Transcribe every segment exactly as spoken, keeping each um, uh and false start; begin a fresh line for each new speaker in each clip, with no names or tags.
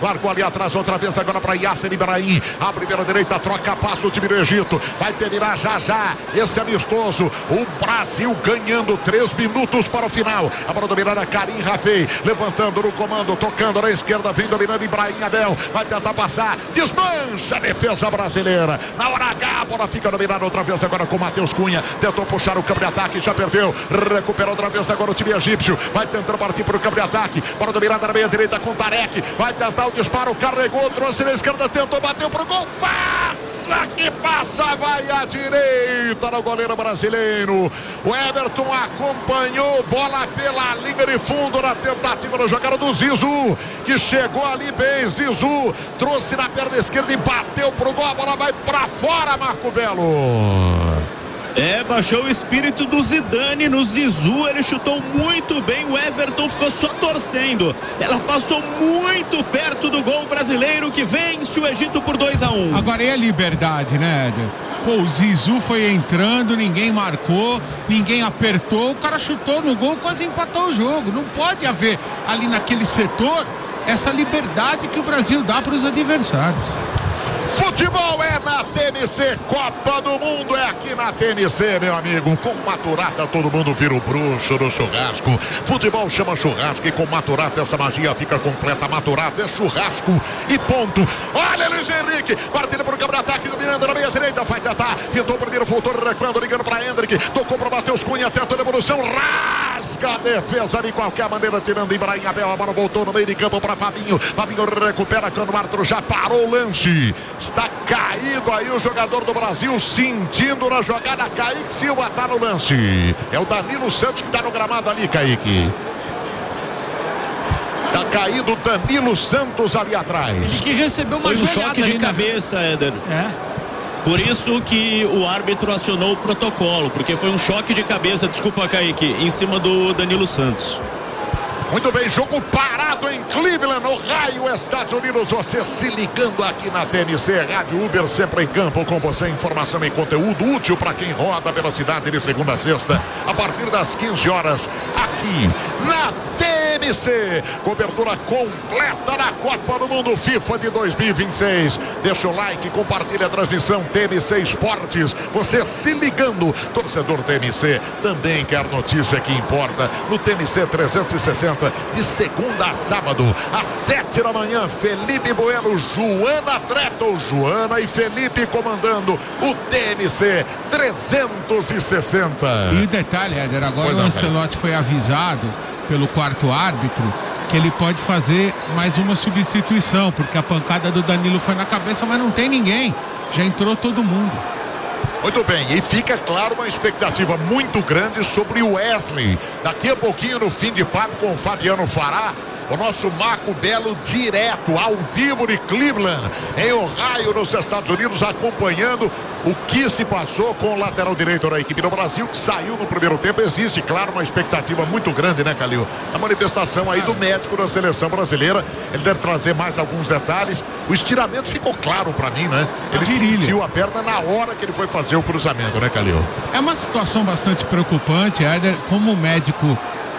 Largou ali atrás outra vez agora para Yasser Ibrahim. A primeira direita, troca, passa o time do Egito. Vai terminar já já esse amistoso. O Brasil ganhando três minutos para o final. A bola dominada, Karim Rafei. Levantando no comando, tocando na esquerda, vem dominando Ibrahim Abel. Vai tentar passar, desmancha a defesa brasileira. Na hora H, a bola fica dominada outra vez agora com Matheus Cunha. Tentou puxar o campo de ataque, já perdeu. Recuperou outra vez agora o time egípcio. Vai tentando partir para o campo de ataque. Bola dominada na meia direita com Tarek. Vai tentar o disparo, carregou, trouxe na esquerda, tentou, bateu pro gol, passa que passa, vai à direita no goleiro brasileiro. O Everton acompanhou, bola pela linha de fundo na tentativa da jogada do Zizu, que chegou ali bem. Zizu trouxe na perna esquerda e bateu pro gol, a bola vai pra fora, Marco Belo.
É, baixou o espírito do Zidane no Zizu, ele chutou muito bem, o Everton ficou só torcendo. Ela passou muito perto do gol brasileiro que vence o Egito por dois a um.
Agora é a liberdade, né, Éder? Pô, o Zizu foi entrando, ninguém marcou, ninguém apertou, o cara chutou no gol, quase empatou o jogo. Não pode haver ali naquele setor essa liberdade que o Brasil dá para os adversários.
Futebol é na T N C, Copa do Mundo é aqui na T N C, meu amigo. Com Maturata todo mundo vira o bruxo do churrasco. Futebol chama churrasco e com Maturata essa magia fica completa. Maturata é churrasco e ponto. Olha Luiz Henrique, partindo para o campo de ataque, dominando na meia direita, vai tentar, tentou o primeiro, voltou recuando, ligando para Hendrick, tocou para Matheus Cunha, tentando a evolução, rasga a defesa de qualquer maneira, tirando Ibrahim Abel, a bola voltou no meio de campo para Fabinho, Fabinho recupera quando o árbitro já parou o lance. Está caído aí o jogador do Brasil, sentindo na jogada. Kaique Silva está no lance. É o Danilo Santos que está no gramado ali, Kaique. Está caído Danilo Santos ali atrás.
Ele que recebeu uma
Foi um
joelhada
choque de
ali, né?
cabeça, Éder.
É.
Por isso que o árbitro acionou o protocolo, porque foi um choque de cabeça, desculpa, Kaique, em cima do Danilo Santos.
Muito bem, jogo parado em Cleveland, Ohio, Estados Unidos. Você se ligando aqui na T N C, Rádio Uber, sempre em campo com você. Informação e conteúdo útil para quem roda pela cidade de segunda a sexta, a partir das quinze horas, aqui na T N C. Cobertura completa na Copa do Mundo FIFA de dois mil e vinte e seis. Deixa o like, compartilha a transmissão T N C Esportes. Você se ligando, torcedor T N C, também quer notícia que importa no T N C trezentos e sessenta. De segunda a sábado, às sete da manhã, Felipe Bueno, Joana Treto, Joana e Felipe comandando o T N C trezentos e sessenta.
E o detalhe, Éder, agora
Pois
o
não,
Ancelotti foi avisado pelo quarto árbitro que ele pode fazer mais uma substituição, porque a pancada do Danilo foi na cabeça, mas não tem ninguém. Já entrou todo mundo.
Muito bem, e fica claro uma expectativa muito grande sobre o Wesley. Daqui a pouquinho, no fim de papo com o Fabiano Fará, o nosso Marco Belo direto, ao vivo de Cleveland, em Ohio, nos Estados Unidos, acompanhando o que se passou com o lateral direito da equipe do Brasil, que saiu no primeiro tempo. Existe, claro, uma expectativa muito grande, né, Calil? A manifestação aí do médico da seleção brasileira, ele deve trazer mais alguns detalhes. O estiramento ficou claro pra mim, né? Ele sentiu a perna na hora que ele foi fazer o cruzamento, né, Calil?
É uma situação bastante preocupante, Éder, como o médico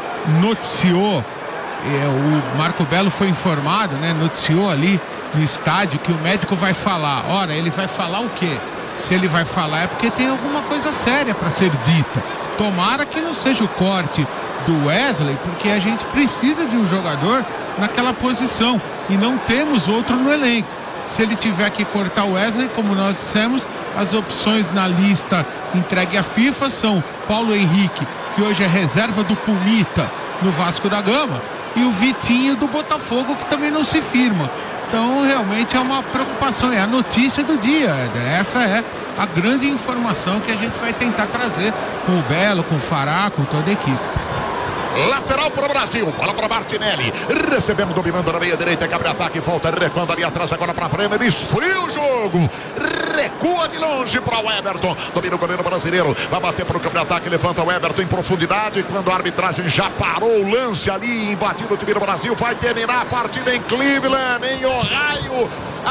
noticiou. É, o Marco Belo foi informado, né? Noticiou ali no estádio que o médico vai falar. Ora, ele vai falar o quê? Se ele vai falar é porque tem alguma coisa séria para ser dita. Tomara que não seja o corte do Wesley, porque a gente precisa de um jogador naquela posição e não temos outro no elenco. Se ele tiver que cortar o Wesley, como nós dissemos, as opções na lista entregue à FIFA são Paulo Henrique, que hoje é reserva do Pumita no Vasco da Gama, e o Vitinho do Botafogo, que também não se firma. Então realmente é uma preocupação, é a notícia do dia, Éder. Essa é a grande informação que a gente vai tentar trazer com o Belo, com o Fará, com toda a equipe.
Lateral para o Brasil, bola para Martinelli, recebendo, dominando na meia direita, cabe ataque, volta, recuando ali atrás, agora para Bremer, esfria o jogo, recua de longe para o Everton, domina o goleiro brasileiro, vai bater para o campo de ataque, levanta o Everton em profundidade, quando a arbitragem já parou o lance ali, invadindo o time do Brasil, vai terminar a partida em Cleveland, em Ohio,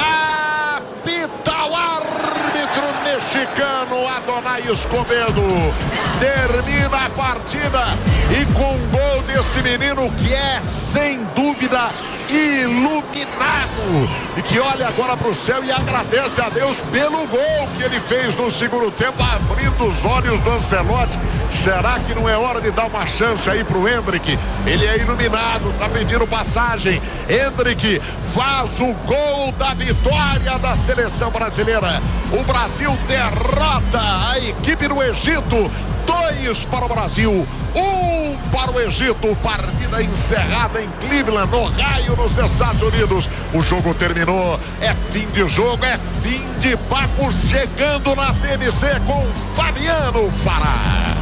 apita o árbitro mexicano Adonai Escobedo, termina a partida e com gol desse menino que é, sem dúvida, iluminado. iluminado e que olha agora para o céu e agradece a Deus pelo gol que ele fez no segundo tempo, abrindo os olhos do Ancelotti. Será que não é hora de dar uma chance aí pro Endrick? Ele é iluminado, tá pedindo passagem. Endrick faz o gol da vitória da seleção brasileira. O Brasil derrota a equipe do Egito. Dois para o Brasil, um para o Egito. Partida encerrada em Cleveland, Ohio, nos Estados Unidos. O jogo terminou, é fim de jogo, é fim de papo, chegando na T M C com Fabiano Fará.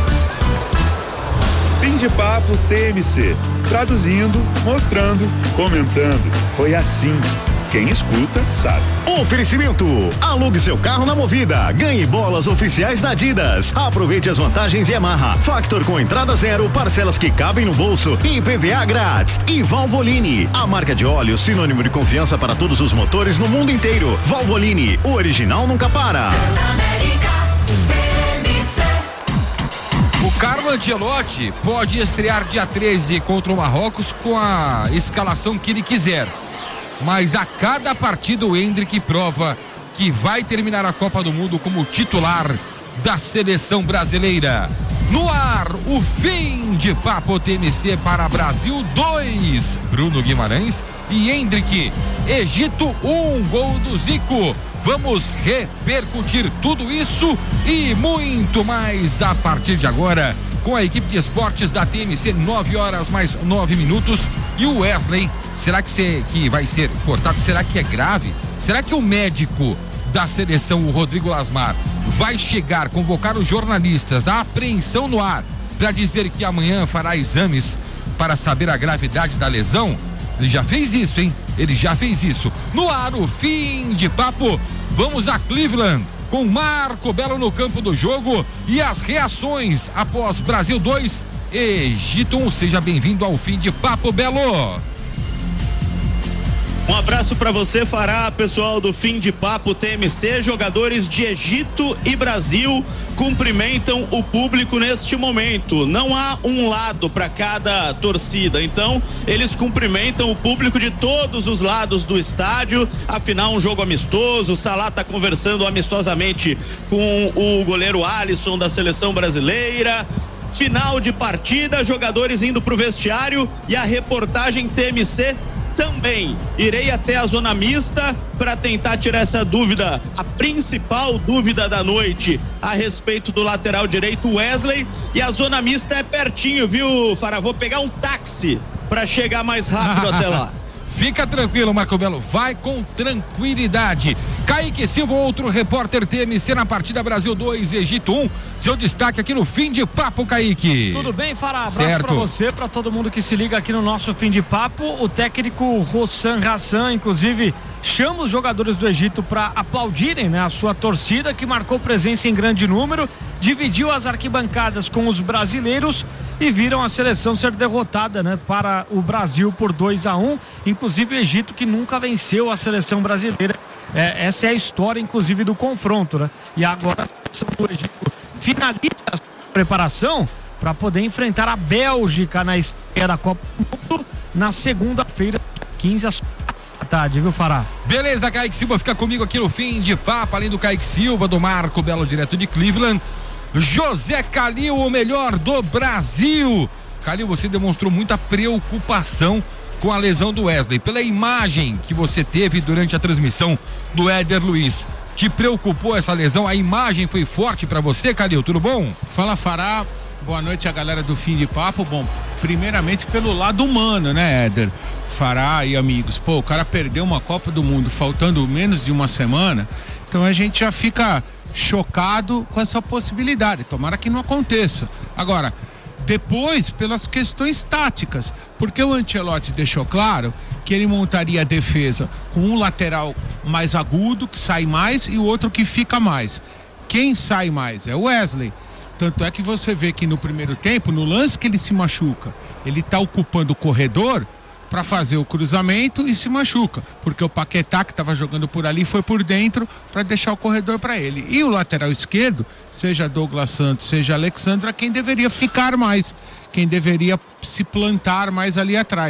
Fim de papo T M C, traduzindo, mostrando, comentando. Foi assim. Quem escuta sabe.
Oferecimento: alugue seu carro na Movida, ganhe bolas oficiais da Adidas, aproveite as vantagens Yamaha, Factor com entrada zero, parcelas que cabem no bolso e I P V A grátis. E Valvoline, a marca de óleo sinônimo de confiança para todos os motores no mundo inteiro. Valvoline, o original nunca para.
O Carlo Ancelotti pode estrear dia treze contra o Marrocos com a escalação que ele quiser. Mas a cada partida o Endrick prova que vai terminar a Copa do Mundo como titular da seleção brasileira. No ar, o fim de papo T M C para Brasil dois. Bruno Guimarães e Endrick. Egito um, gol do Zico. Vamos repercutir tudo isso e muito mais a partir de agora com a equipe de esportes da T M C, nove horas mais nove minutos. E o Wesley, será que, cê, que vai ser cortado? Será que é grave? Será que o médico da seleção, o Rodrigo Lasmar, vai chegar, convocar os jornalistas, a apreensão no ar, para dizer que amanhã fará exames para saber a gravidade da lesão? Ele já fez isso, hein? Ele já fez isso. No ar, o fim de papo. Vamos a Cleveland com Marco Belo no campo do jogo e as reações após Brasil dois, Egito um. Seja bem-vindo ao fim de papo, Belo.
Um abraço para você, Fará, pessoal do Fim de Papo T M C. Jogadores de Egito e Brasil cumprimentam o público neste momento. Não há um lado para cada torcida, então eles cumprimentam o público de todos os lados do estádio. Afinal, um jogo amistoso. O Salah está conversando amistosamente com o goleiro Alisson da seleção brasileira. Final de partida, jogadores indo pro vestiário e a reportagem T M C também. Irei até a zona mista para tentar tirar essa dúvida, a principal dúvida da noite a respeito do lateral direito Wesley, e a zona mista é pertinho, viu, Fará? Vou pegar um táxi para chegar mais rápido até lá.
Fica tranquilo, Marco Belo, vai com tranquilidade. Kaique Silva, outro repórter T M C na partida Brasil dois, Egito um. Seu destaque aqui no Fim de Papo, Kaique.
Tudo bem, Fará? Abraço
certo.
Pra você, pra todo mundo que se liga aqui no nosso Fim de Papo. O técnico Hossam Hassan, inclusive, chama os jogadores do Egito para aplaudirem, né, a sua torcida, que marcou presença em grande número, dividiu as arquibancadas com os brasileiros e viram a seleção ser derrotada, né, para o Brasil por dois a um. Inclusive o Egito, que nunca venceu a seleção brasileira. É, essa é a história, inclusive, do confronto, né? E agora a seleção do Egito finaliza a sua preparação para poder enfrentar a Bélgica na estreia da Copa do Mundo na segunda-feira, quinze às da tarde, viu, Fará?
Beleza, Kaique Silva fica comigo aqui no Fim de Papo, além do Kaique Silva, do Marco Belo, direto de Cleveland. José Calil, o melhor do Brasil. Calil, você demonstrou muita preocupação com a lesão do Wesley. Pela imagem que você teve durante a transmissão do Éder Luiz, te preocupou essa lesão? A imagem foi forte pra você, Calil? Tudo bom?
Fala, Fará. Boa noite a galera do Fim de Papo. Bom, primeiramente pelo lado humano, né, Éder? Fará e amigos. Pô, o cara perdeu uma Copa do Mundo faltando menos de uma semana, então a gente já fica chocado com essa possibilidade. Tomara que não aconteça. Agora, depois, pelas questões táticas, porque o Ancelotti deixou claro que ele montaria a defesa com um lateral mais agudo, que sai mais, e o outro que fica mais. Quem sai mais é o Wesley. Tanto é que você vê que no primeiro tempo, no lance que ele se machuca, ele está ocupando o corredor para fazer o cruzamento e se machuca, porque o Paquetá, que estava jogando por ali, foi por dentro para deixar o corredor para ele. E o lateral esquerdo, seja Douglas Santos, seja Alexandra, quem deveria ficar mais, quem deveria se plantar mais ali atrás.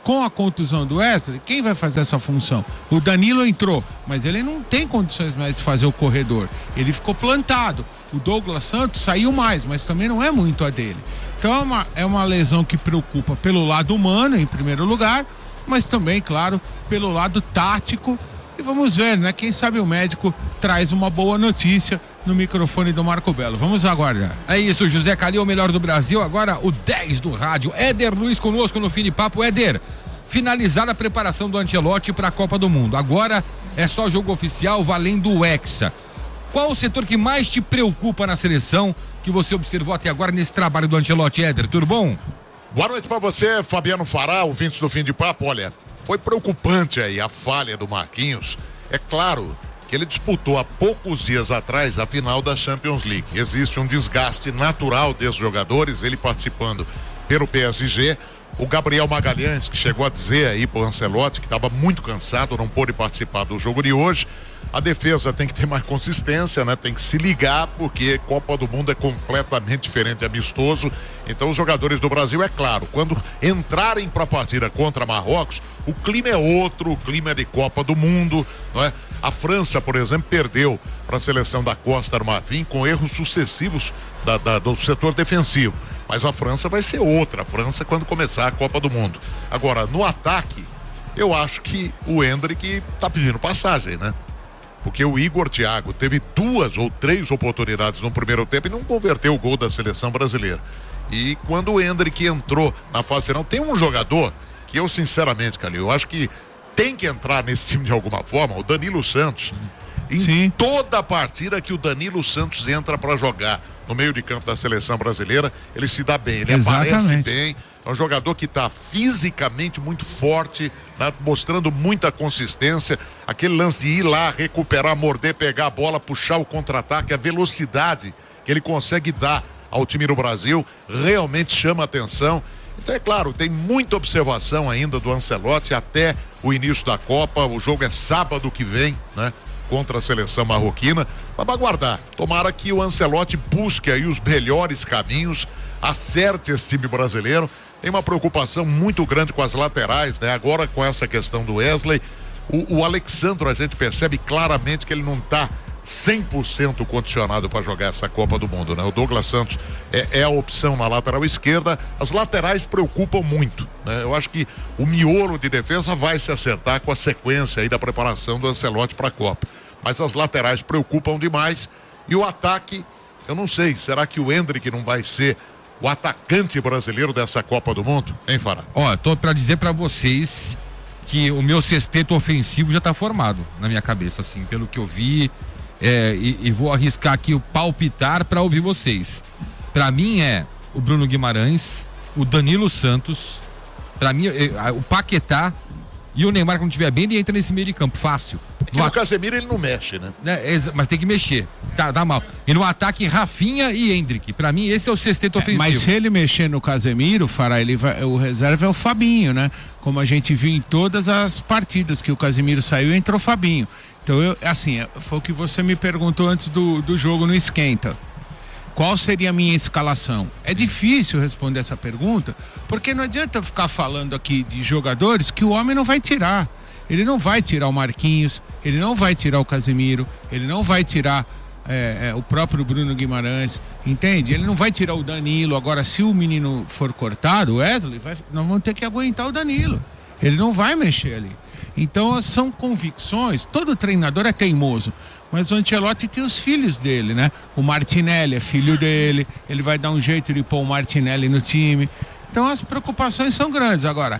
Com a contusão do Wesley, quem vai fazer essa função? O Danilo entrou, mas ele não tem condições mais de fazer o corredor. Ele ficou plantado. O Douglas Santos saiu mais, mas também não é muito a dele. Então é uma, é uma lesão que preocupa pelo lado humano, em primeiro lugar, mas também, claro, pelo lado tático. E vamos ver, né? Quem sabe o médico traz uma boa notícia no microfone do Marco Belo. Vamos aguardar.
É isso, José Calil, o melhor do Brasil. Agora o dez do rádio. Éder Luiz conosco no Fim de Papo. Éder, finalizada a preparação do Ancelotti para a Copa do Mundo. Agora é só jogo oficial valendo o Hexa. Qual o setor que mais te preocupa na seleção que você observou até agora nesse trabalho do Ancelotti, Éder? Tudo bom?
Boa noite para você, Fabiano Fará, ouvintes do Fim de Papo. Olha, foi preocupante aí a falha do Marquinhos. É claro que ele disputou há poucos dias atrás a final da Champions League. Existe um desgaste natural desses jogadores, ele participando pelo P S G. O Gabriel Magalhães, que chegou a dizer aí pro Ancelotti que estava muito cansado, não pôde participar do jogo de hoje. A defesa tem que ter mais consistência, né? Tem que se ligar, porque Copa do Mundo é completamente diferente de amistoso. Então os jogadores do Brasil, é claro, quando entrarem para a partida contra Marrocos, o clima é outro, o clima é de Copa do Mundo, não é? A França, por exemplo, perdeu para a seleção da Costa do Marfim com erros sucessivos da, da, do setor defensivo. Mas a França vai ser outra, a França quando começar a Copa do Mundo. Agora, no ataque, eu acho que o Endrick tá pedindo passagem, né? Porque o Igor Thiago teve duas ou três oportunidades no primeiro tempo e não converteu o gol da seleção brasileira. E quando o Endrick entrou na fase final, tem um jogador que eu sinceramente, Calil, eu acho que tem que entrar nesse time de alguma forma, o Danilo Santos. Em Sim. toda a partida que o Danilo Santos entra para jogar no meio de campo da seleção brasileira, ele se dá bem, ele Exatamente. aparece bem. É um jogador que está fisicamente muito forte, tá mostrando muita consistência. Aquele lance de ir lá, recuperar, morder, pegar a bola, puxar o contra-ataque, a velocidade que ele consegue dar ao time do Brasil realmente chama atenção. Então é claro, tem muita observação ainda do Ancelotti até o início da Copa. O jogo é sábado que vem, né? Contra a seleção marroquina. Vamos aguardar. Tomara que o Ancelotti busque aí os melhores caminhos, acerte esse time brasileiro. Tem uma preocupação muito grande com as laterais, né? Agora com essa questão do Wesley, o, o Alexandro, a gente percebe claramente que ele não está cem por cento condicionado para jogar essa Copa do Mundo, né? O Douglas Santos é, é a opção na lateral esquerda. As laterais preocupam muito, né? Eu acho que o miolo de defesa vai se acertar com a sequência aí da preparação do Ancelotti para a Copa, mas as laterais preocupam demais. E o ataque, eu não sei, será que o Endrick não vai ser o atacante brasileiro dessa Copa do Mundo, hein, Fará?
Ó, tô para dizer para vocês que o meu sexteto ofensivo já tá formado na minha cabeça, assim, pelo que eu vi. É, e, e vou arriscar aqui o palpitar para ouvir vocês. Para mim é o Bruno Guimarães, o Danilo Santos, para mim é, o Paquetá e o Neymar, quando estiver bem, ele entra nesse meio de campo, fácil.
É no, no Casemiro ele não mexe, né?
É, é, mas tem que mexer, tá, tá mal. E no ataque, Rafinha e Endrick. Para mim esse é o sexteto é, ofensivo.
Mas se ele mexer no Casemiro, Fará, ele vai, o reserva é o Fabinho, né? Como a gente viu em todas as partidas que o Casemiro saiu, entrou o Fabinho. Então, eu, assim, foi o que você me perguntou antes do, do jogo no Esquenta. Qual seria a minha escalação? É difícil responder essa pergunta, porque não adianta eu ficar falando aqui de jogadores que o homem não vai tirar. Ele não vai tirar o Marquinhos, ele não vai tirar o Casemiro, ele não vai tirar é, é, o próprio Bruno Guimarães, entende? Ele não vai tirar o Danilo. Agora, se o menino for cortado, o Wesley, vai, nós vamos ter que aguentar o Danilo. Ele não vai mexer ali. Então são convicções. Todo treinador é teimoso, mas o Ancelotti tem os filhos dele, né? O Martinelli é filho dele, ele vai dar um jeito de pôr o Martinelli no time. Então as preocupações são grandes. Agora,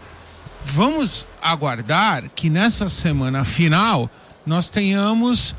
vamos aguardar que nessa semana final nós tenhamos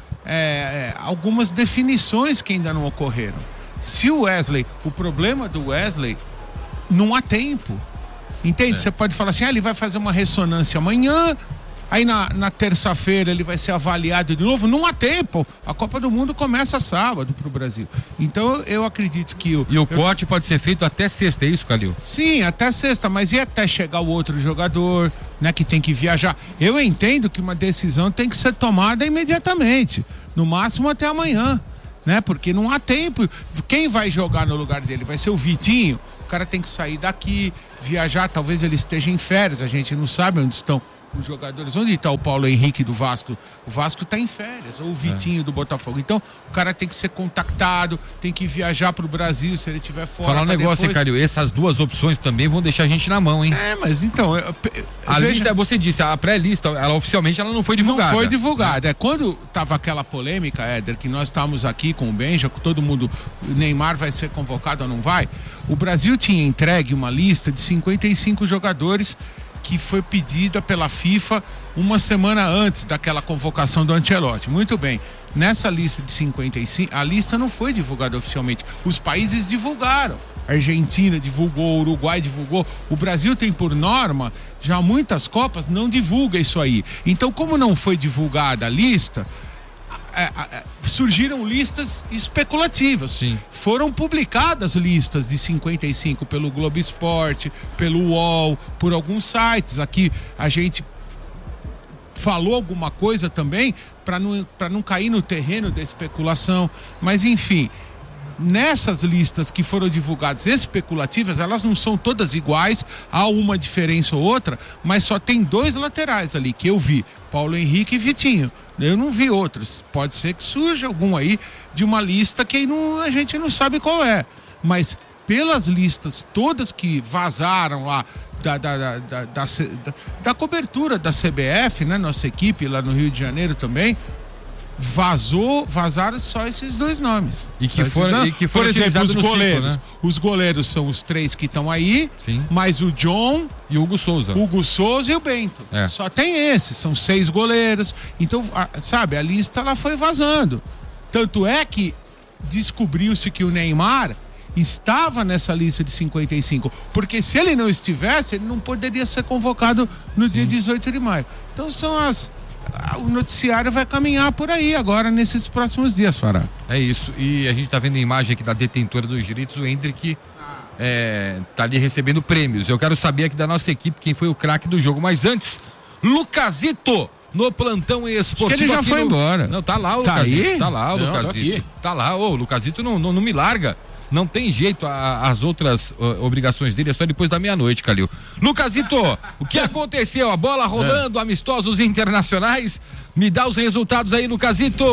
é, algumas definições que ainda não ocorreram. Se o Wesley, o problema do Wesley, não há tempo. Entende? Você é. pode falar assim, ah, ele vai fazer uma ressonância amanhã, aí na, na terça-feira ele vai ser avaliado de novo. Não há tempo. A Copa do Mundo começa sábado pro Brasil. Então eu acredito que o...
E o
eu...
corte pode ser feito até sexta, é isso, Calil?
Sim, até sexta, mas e até chegar o outro jogador, né, que tem que viajar? Eu entendo que uma decisão tem que ser tomada imediatamente, no máximo até amanhã, né? Porque não há tempo. Quem vai jogar no lugar dele? Vai ser o Vitinho? cara tem que sair daqui, viajar, talvez ele esteja em férias, a gente não sabe onde estão os jogadores. Onde está o Paulo Henrique do Vasco? O Vasco está em férias, ou o Vitinho é. do Botafogo. Então, o cara tem que ser contactado, tem que viajar para o Brasil se ele estiver fora.
Falar um negócio,
depois...
hein, Calil? Essas duas opções também vão deixar a gente na mão, hein?
É, mas então... Eu, eu,
a veja... lista, você disse, a pré-lista, ela oficialmente ela não foi divulgada.
Não foi divulgada. É. Quando tava aquela polêmica, Éder, que nós estávamos aqui com o Benja, com todo mundo, o Neymar vai ser convocado ou não vai, o Brasil tinha entregue uma lista de cinquenta e cinco jogadores que foi pedida pela FIFA uma semana antes daquela convocação do Ancelotti. Muito bem, nessa lista de cinquenta e cinco, a lista não foi divulgada oficialmente, os países divulgaram. A Argentina divulgou, o Uruguai divulgou, o Brasil tem por norma, já muitas Copas não divulga isso aí. Então, como não foi divulgada a lista, É, é, surgiram listas especulativas.
Sim.
Foram publicadas listas de cinquenta e cinco pelo Globo Esporte, pelo U O L, por alguns sites. Aqui a gente falou alguma coisa também para não, para não cair no terreno da especulação. Mas enfim, nessas listas que foram divulgadas especulativas, elas não são todas iguais, há uma diferença ou outra, mas só tem dois laterais ali que eu vi, Paulo Henrique e Vitinho. Eu não vi outros. Pode ser que surja algum aí de uma lista que não, a gente não sabe qual é. Mas pelas listas todas que vazaram lá da, da, da, da, da, da, da cobertura da C B F, né? Nossa equipe lá no Rio de Janeiro também, vazou, vazaram só esses dois nomes.
E que foram, e que foram,
por exemplo, os goleiros.
Ciclo, né?
Os goleiros são os três que estão aí,
sim,
mais o John
e o Hugo Souza.
Hugo Souza e o Bento.
É.
Só tem esses, são seis goleiros. Então, a, sabe, a lista ela foi vazando. Tanto é que descobriu-se que o Neymar estava nessa lista de cinquenta e cinco, porque se ele não estivesse, ele não poderia ser convocado no sim. dia dezoito de maio. Então são as o noticiário vai caminhar por aí agora nesses próximos dias, Fará.
É isso, e a gente tá vendo a imagem aqui da detentora dos direitos, o Hendrick é, tá ali recebendo prêmios. Eu quero saber aqui da nossa equipe quem foi o craque do jogo, mas antes, Lucazito no plantão esportivo.
Acho que ele já foi
no...
embora.
Não, tá lá o
tá
Lucazito,
aí?
tá lá o
não,
Lucazito. Tá lá, ô, o Lucazito não, não, não me larga. Não tem jeito, a, as outras uh, obrigações dele é só depois da meia-noite, Calil. Lucazito, o que aconteceu? A bola rolando, é. amistosos internacionais. Me dá os resultados aí, Lucazito.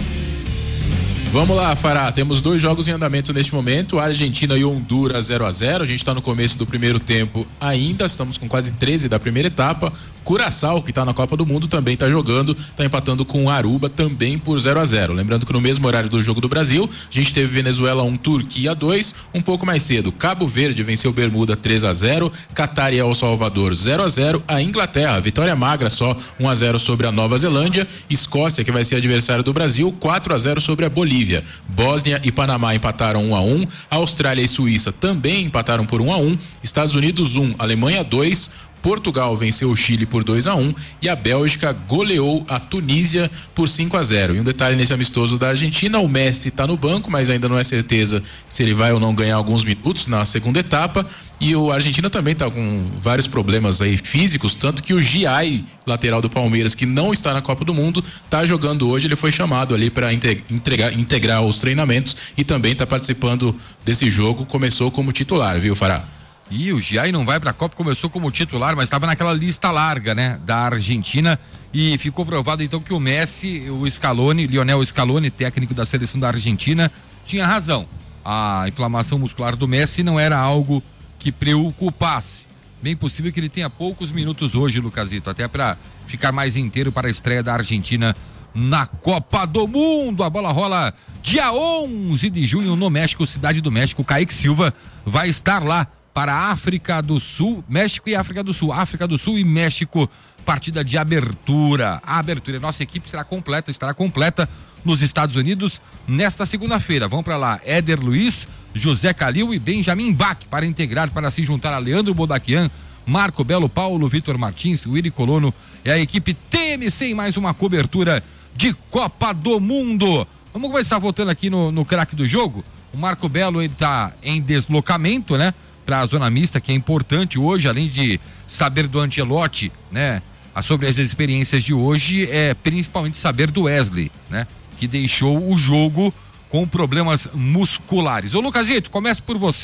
Vamos lá, Fará, temos dois jogos em andamento neste momento, Argentina e Honduras zero a zero, a gente está no começo do primeiro tempo ainda, estamos com quase treze da primeira etapa. Curaçao, que está na Copa do Mundo, também está jogando, está empatando com Aruba também por zero a zero. Lembrando que no mesmo horário do jogo do Brasil, a gente teve Venezuela um, Turquia dois, um pouco mais cedo, Cabo Verde venceu Bermuda três a zero, Catar e El Salvador zero a zero, a Inglaterra, vitória magra só um a zero sobre a Nova Zelândia, Escócia, que vai ser adversário do Brasil, quatro a zero sobre a Bolívia. Bósnia e Panamá empataram um a um, Austrália e Suíça também empataram por um a um, Estados Unidos um, Alemanha dois, Portugal venceu o Chile por dois a um e a Bélgica goleou a Tunísia por cinco a zero. E um detalhe nesse amistoso da Argentina, o Messi está no banco, mas ainda não é certeza se ele vai ou não ganhar alguns minutos na segunda etapa. E o Argentina também está com vários problemas aí físicos, tanto que o Giai, lateral do Palmeiras, que não está na Copa do Mundo, está jogando hoje. Ele foi chamado ali para integrar, integrar os treinamentos e também está participando desse jogo. Começou como titular, viu, Fará?
E o Giai não vai para a Copa, começou como titular, mas estava naquela lista larga, né, da Argentina, e ficou provado então que o Messi, o Scaloni, Lionel Scaloni, técnico da seleção da Argentina, tinha razão. A inflamação muscular do Messi não era algo que preocupasse. Bem possível que ele tenha poucos minutos hoje, Lucazito, até para ficar mais inteiro para a estreia da Argentina na Copa do Mundo. A bola rola dia onze de junho no México, Cidade do México. Kaique Silva vai estar lá para a África do Sul, México e África do Sul, África do Sul e México, partida de abertura. A abertura, nossa equipe será completa, estará completa nos Estados Unidos nesta segunda-feira. Vão para lá Éder Luiz, José Calil e Benjamin Bach para integrar, para se juntar a Leandro Bodaquian, Marco Belo, Paulo Vitor Martins, Willy Colono e a equipe T M C em mais uma cobertura de Copa do Mundo. Vamos começar voltando aqui no, no craque do jogo. O Marco Belo, ele tá em deslocamento, né, para a zona mista, que é importante hoje, além de saber do Ancelotti, né, sobre as experiências de hoje, é principalmente saber do Wesley, né, que deixou o jogo com problemas musculares. Ô Lucazito, começa por você.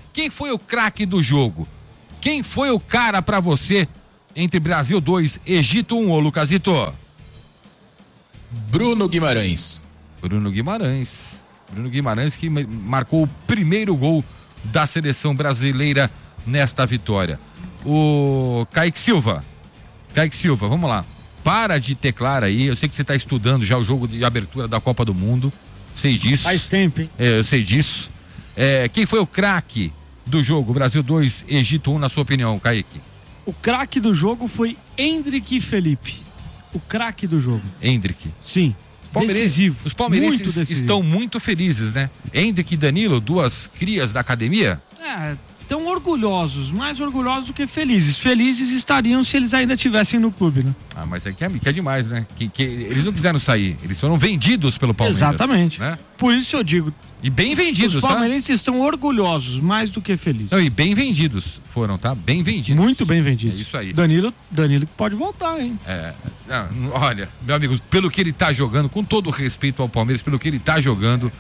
Quem foi o craque do jogo? Quem foi o cara pra você entre Brasil dois, Egito um, ô Lucasito?
Bruno Guimarães.
Bruno Guimarães. Bruno Guimarães que marcou o primeiro gol da seleção brasileira nesta vitória. O Kaique Silva. Kaique Silva, vamos lá. Para de teclar aí. Eu sei que você está estudando já o jogo de abertura da Copa do Mundo. Sei disso.
Faz tempo, hein?
É, eu sei disso. É, quem foi o craque do jogo? Brasil dois, Egito um, na sua opinião, Kaique?
O craque do jogo foi Endrick Felipe. O craque do jogo.
Endrick.
Sim.
Decisivo. Os palmeirenses
muito decisivo.
Estão muito felizes, né? Endrick e Danilo, duas crias da academia.
É, tão orgulhosos, mais orgulhosos do que felizes. Felizes estariam se eles ainda estivessem no clube, né?
Ah, mas é que é, que é demais, né? Que, que eles não quiseram sair, eles foram vendidos pelo Palmeiras.
Exatamente.
Né?
Por isso eu digo.
E bem vendidos,
os
tá?
Os palmeirenses estão orgulhosos, mais do que felizes.
Não, e bem vendidos foram, tá? Bem vendidos.
Muito bem vendidos.
É isso aí.
Danilo, Danilo pode voltar, hein?
É, olha, meu amigo, pelo que ele tá jogando, com todo o respeito ao Palmeiras, pelo que ele tá jogando,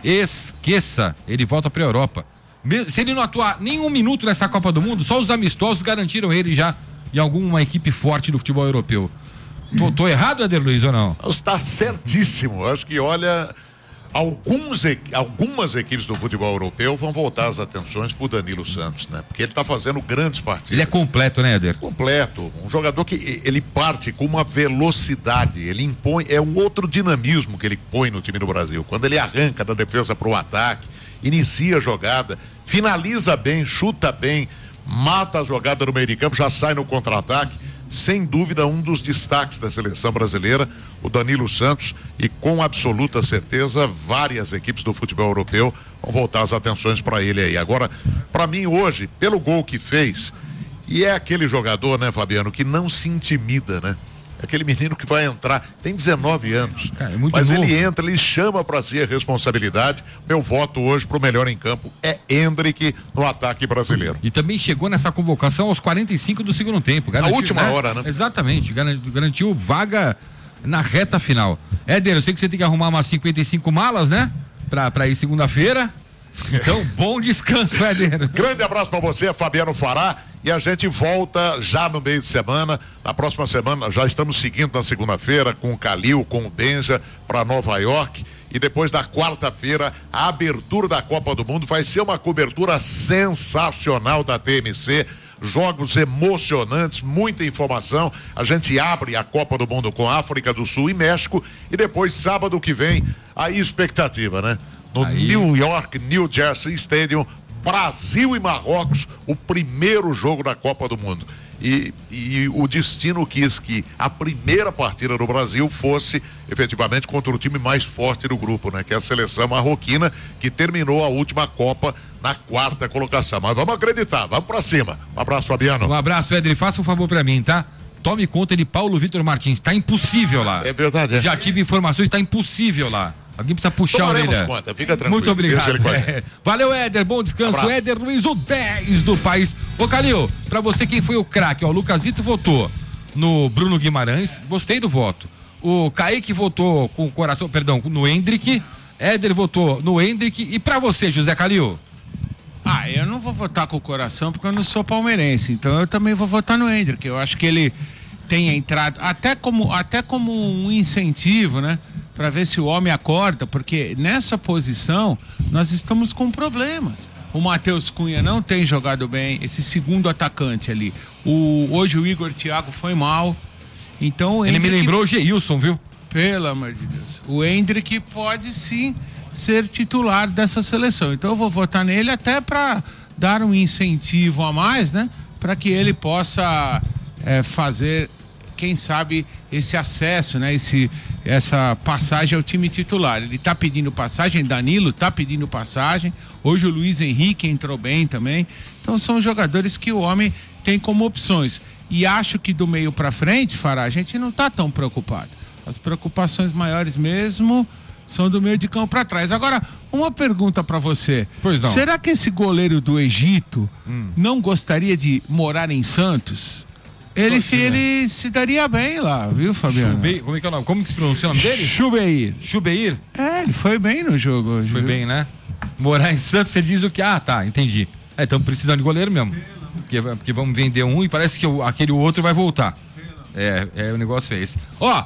esqueça, ele volta pra Europa. Se ele não atuar nem um minuto nessa Copa do Mundo, só os amistosos garantiram ele já em alguma equipe forte do futebol europeu. Tô, tô errado, Éder Luiz, ou não?
Está certíssimo. Acho que, olha, alguns, algumas equipes do futebol europeu vão voltar as atenções pro Danilo Santos, né? Porque ele está fazendo grandes partidas.
Ele é completo, né, Éder?
Completo. Um jogador que ele parte com uma velocidade, ele impõe, é um outro dinamismo que ele põe no time do Brasil. Quando ele arranca da defesa pro ataque, inicia a jogada, finaliza bem, chuta bem, mata a jogada no meio de campo, já sai no contra-ataque. Sem dúvida, um dos destaques da seleção brasileira, o Danilo Santos, e com absoluta certeza, várias equipes do futebol europeu vão voltar as atenções para ele aí. Agora, para mim hoje, pelo gol que fez, e é aquele jogador, né, Fabiano, que não se intimida, né? Aquele menino que vai entrar, tem dezenove anos,
cara, é muito
mas
novo.
Ele entra, ele chama para si a responsabilidade. Meu voto hoje pro melhor em campo é Endrick no ataque brasileiro.
E também chegou nessa convocação aos quarenta e cinco do segundo tempo.
Na última, né, hora, né?
Exatamente, garantiu vaga na reta final. Éder, eu sei que você tem que arrumar umas cinquenta e cinco malas, né? Pra, pra ir segunda-feira. Então, bom descanso, Éder.
Grande abraço para você, Fabiano Fará. E a gente volta já no meio de semana. Na próxima semana, já estamos seguindo na segunda-feira com o Calil, com o Benja, para Nova York. E depois da quarta-feira, a abertura da Copa do Mundo vai ser uma cobertura sensacional da T M C. Jogos emocionantes, muita informação. A gente abre a Copa do Mundo com África do Sul e México. E depois, sábado que vem, aí expectativa, né? No aí... New York, New Jersey Stadium, Brasil e Marrocos, o primeiro jogo da Copa do Mundo. E, e o destino quis que a primeira partida do Brasil fosse efetivamente contra o time mais forte do grupo, né? Que é a seleção marroquina, que terminou a última Copa na quarta colocação. Mas vamos acreditar, vamos pra cima. Um abraço, Fabiano.
Um abraço, Éder. Faça um favor pra mim, tá? Tome conta de Paulo Vitor Martins, tá impossível lá.
É verdade, é.
Já tive informações, tá impossível lá. Alguém precisa puxar a orelha.
Conta, fica tranquilo.
Muito obrigado. É. Valeu, Éder. Bom descanso. Abraço. Éder Luiz, o dez do país. Ô, Calil, pra você quem foi o craque? Ó, o Lucasito votou no Bruno Guimarães. Gostei do voto. O Kaique votou com o coração, perdão, no Endrick. Éder votou no Endrick. E pra você, José Calil?
Ah, eu não vou votar com o coração porque eu não sou palmeirense. Então eu também vou votar no Endrick. Eu acho que ele tem entrado até como, até como um incentivo, né? Para ver se o homem acorda, porque nessa posição nós estamos com problemas. O Matheus Cunha não tem jogado bem, esse segundo atacante ali. O, hoje o Igor Thiago foi mal. Então,
ele Endrick, me lembrou o Geilson, viu?
Pelo amor de Deus. O Endrick pode sim ser titular dessa seleção. Então eu vou votar nele até para dar um incentivo a mais, né? Para que ele possa é, fazer, quem sabe, esse acesso, né? Esse, essa passagem ao time titular. Ele tá pedindo passagem, Danilo tá pedindo passagem. Hoje o Luiz Henrique entrou bem também. Então são jogadores que o homem tem como opções. E acho que do meio para frente, Fará, a gente não tá tão preocupado. As preocupações maiores mesmo são do meio de campo para trás. Agora, uma pergunta para você.
Pois não.
Será que esse goleiro do Egito hum. não gostaria de morar em Santos? Ele, Pô, ele se daria bem lá, viu, Fabiano?
Chubeir, como é que é o nome? Como que se pronuncia o nome dele?
Chubeir.
Chubeir?
É, ele foi bem no jogo hoje.
Foi
viu?
bem, né? Morar em Santos, você diz o que? Ah, tá, entendi. É, estamos precisando de goleiro mesmo. Porque, porque vamos vender um e parece que o, aquele outro vai voltar. É, é o negócio é esse. Ó,